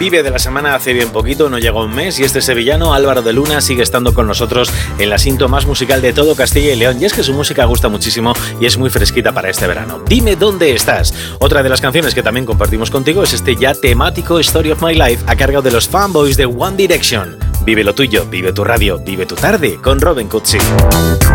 Vive de la semana hace bien poquito, no llega un mes, y este sevillano, Álvaro de Luna, sigue estando con nosotros en la cinta más musical de todo Castilla y León. Y es que su música gusta muchísimo y es muy fresquita para este verano. Dime dónde estás. Otra de las canciones que también compartimos contigo es este ya temático Story of My Life a cargo de los fanboys de One Direction. Vive lo tuyo, vive tu radio, vive tu tarde con Robin Cutsi.